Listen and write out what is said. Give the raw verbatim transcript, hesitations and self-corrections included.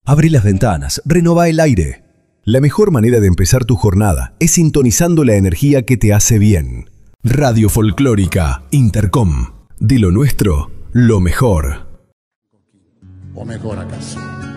Abrí las ventanas, renová el aire. La mejor manera de empezar tu jornada es sintonizando la energía que te hace bien. Radio Folclórica Intercom. De lo nuestro, lo mejor. O mejor acaso.